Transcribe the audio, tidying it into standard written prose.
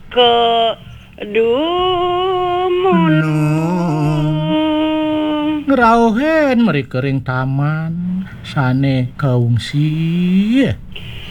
ke dumunung ngrauhen meri kering taman sane kaungsi